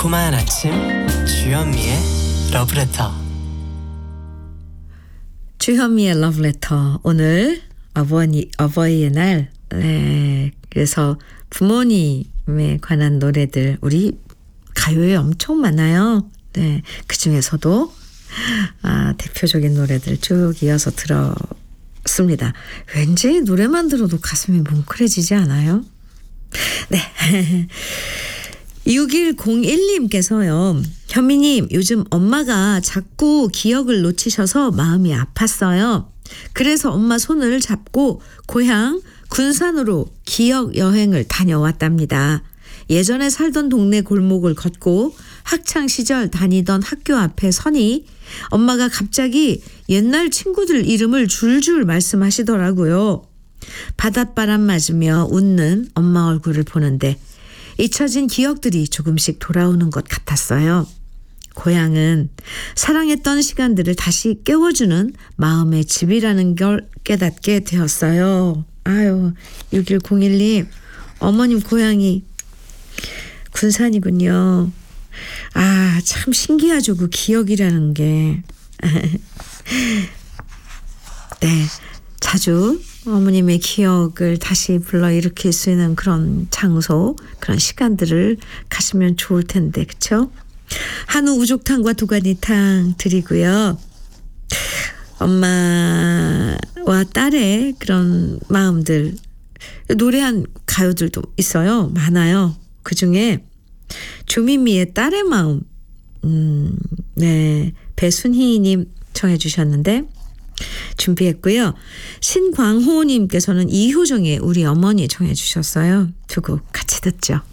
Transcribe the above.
달콤한 아침 주현미의 러브레터. 주현미의 러브레터. 오늘 어버이의 날. 네, 그래서 부모님에 관한 노래들 우리 가요에 엄청 많아요. 네, 그 중에서도 대표적인 노래들 쭉 이어서 들었습니다. 왠지 노래만 들어도 가슴이 뭉클해지지 않아요? 네. 6101님께서요. 현미님, 요즘 엄마가 자꾸 기억을 놓치셔서 마음이 아팠어요. 그래서 엄마 손을 잡고 고향 군산으로 기억 여행을 다녀왔답니다. 예전에 살던 동네 골목을 걷고 학창시절 다니던 학교 앞에 서니 엄마가 갑자기 옛날 친구들 이름을 줄줄 말씀하시더라고요. 바닷바람 맞으며 웃는 엄마 얼굴을 보는데 잊혀진 기억들이 조금씩 돌아오는 것 같았어요. 고향은 사랑했던 시간들을 다시 깨워주는 마음의 집이라는 걸 깨닫게 되었어요. 아유, 6101님, 어머님 고향이 군산이군요. 참 신기하죠. 그 기억이라는 게. 네, 자주 어머님의 기억을 다시 불러일으킬 수 있는 그런 장소, 그런 시간들을 가시면 좋을 텐데, 그쵸? 한우 우족탕과 도가니탕 드리고요. 엄마와 딸의 그런 마음들, 노래한 가요들도 있어요. 많아요. 그중에 조민미의 딸의 마음, 네, 배순희님 청해 주셨는데 준비했고요. 신광호님께서는 이효정의 우리 어머니 청해 주셨어요. 두 곡 같이 듣죠.